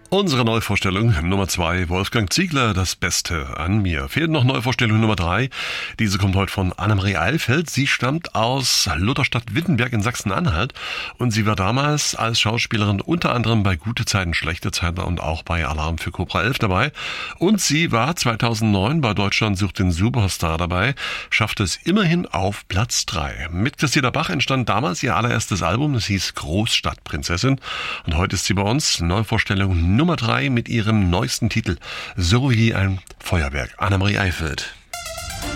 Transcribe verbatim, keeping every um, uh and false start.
Unsere Neuvorstellung Nummer zwei, Wolfgang Ziegler, das Beste an mir. Fehlt noch Neuvorstellung Nummer drei. Diese kommt heute von Annemarie Eilfeld. Sie stammt aus Lutherstadt-Wittenberg in Sachsen-Anhalt und sie war damals als Schauspielerin unter anderem bei Gute Zeiten, Schlechte Zeiten und auch bei Alarm für Cobra elf dabei. Und sie war zweitausendneun bei Deutschland sucht den Superstar dabei, schaffte es immerhin auf Platz drei. Mit Christina Bach entstand damals ihr allererstes Album, das hieß Großstadtprinzessin. Und heute ist sie bei uns, Neuvorstellung Nummer drei mit ihrem neuesten Titel So wie ein Feuerwerk. Annemarie Eilfeld.